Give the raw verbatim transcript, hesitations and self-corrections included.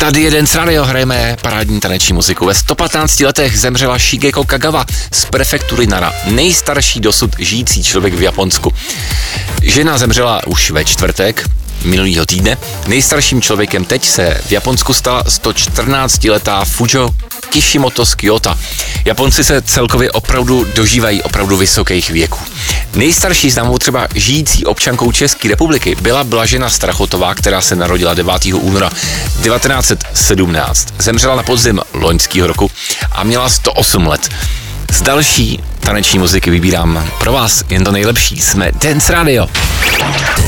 Tady je Dance Radio, hrajeme parádní taneční muziku. Ve sto patnácti letech zemřela Shigeko Kagawa z prefektury Nara, nejstarší dosud žijící člověk v Japonsku. Žena zemřela už ve čtvrtek minulýho týdne. Nejstarším člověkem teď se v Japonsku stala sto čtrnáctiletá Fujo Kishimoto z Kyoto. Japonci se celkově opravdu dožívají opravdu vysokých věků. Nejstarší známou třeba žijící občankou České republiky byla Blažena Strachotová, která se narodila devátého února devatenáct set sedmnáct. Zemřela na podzim loňského roku a měla sto osm let. Z další taneční muziky vybírám pro vás jen to nejlepší. Jsme Dance Radio.